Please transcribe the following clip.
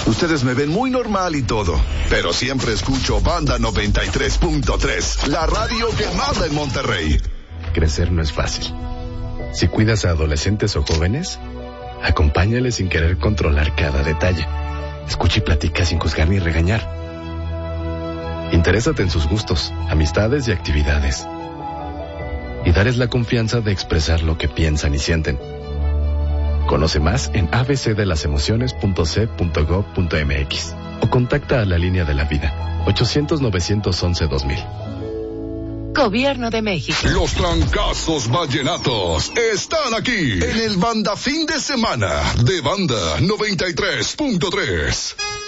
Ustedes me ven muy normal y todo, pero siempre escucho Banda 93.3, la radio que manda en Monterrey. Crecer no es fácil. Si cuidas a adolescentes o jóvenes, acompáñales sin querer controlar cada detalle. Escucha y platica sin juzgar ni regañar. Interésate en sus gustos, amistades y actividades. Y darles la confianza de expresar lo que piensan y sienten. Conoce más en abcdelasemociones.c.gov.mx o contacta a la línea de la vida 800-911-2000. Gobierno de México. Los trancazos vallenatos están aquí en el Banda Fin de Semana de Banda 93.3.